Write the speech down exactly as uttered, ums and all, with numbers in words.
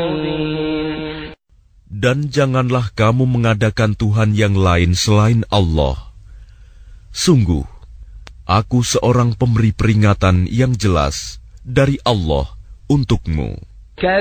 Dan janganlah kamu mengadakan Tuhan yang lain selain Allah. Sungguh, aku seorang pemberi peringatan yang jelas dari Allah untukmu.